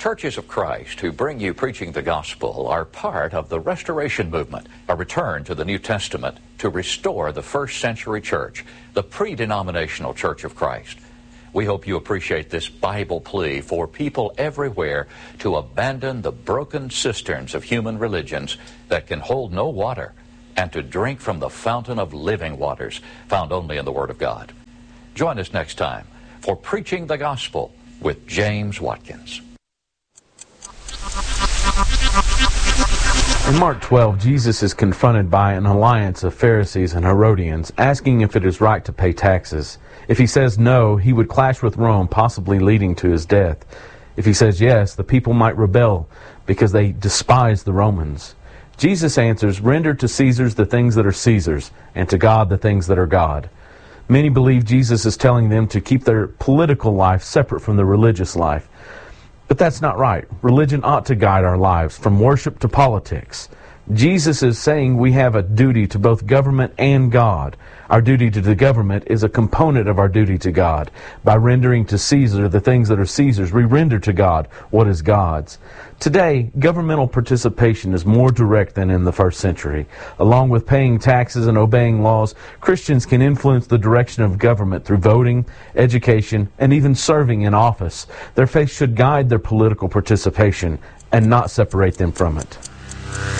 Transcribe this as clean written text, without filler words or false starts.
Churches of Christ who bring you preaching the gospel are part of the Restoration Movement, a return to the New Testament to restore the first century church, the pre-denominational Church of Christ. We hope you appreciate this Bible plea for people everywhere to abandon the broken cisterns of human religions that can hold no water and to drink from the fountain of living waters found only in the Word of God. Join us next time for Preaching the Gospel with James Watkins. In Mark 12, Jesus is confronted by an alliance of Pharisees and Herodians, asking if it is right to pay taxes. If he says no, he would clash with Rome, possibly leading to his death. If he says yes, the people might rebel because they despise the Romans. Jesus answers, "Render to Caesar the things that are Caesar's, and to God the things that are God." Many believe Jesus is telling them to keep their political life separate from the religious life. But that's not right. Religion ought to guide our lives, from worship to politics. Jesus is saying we have a duty to both government and God. Our duty to the government is a component of our duty to God. By rendering to Caesar the things that are Caesar's, we render to God what is God's. Today, governmental participation is more direct than in the first century. Along with paying taxes and obeying laws, Christians can influence the direction of government through voting, education, and even serving in office. Their faith should guide their political participation and not separate them from it.